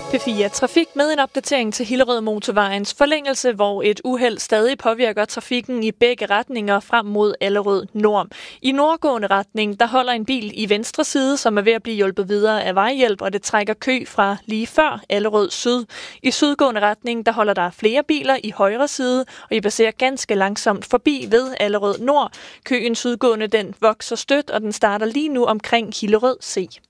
P4 Trafik med en opdatering til Hillerød Motorvejens forlængelse, hvor et uheld stadig påvirker trafikken i begge retninger frem mod Allerød Nord. I nordgående retning, der holder en bil i venstre side, som er ved at blive hjulpet videre af vejhjælp, og det trækker kø fra lige før Allerød Syd. I sydgående retning, der holder der flere biler i højre side, og I passerer ganske langsomt forbi ved Allerød Nord. Køen sydgående, den vokser stødt, og den starter lige nu omkring Hillerød C.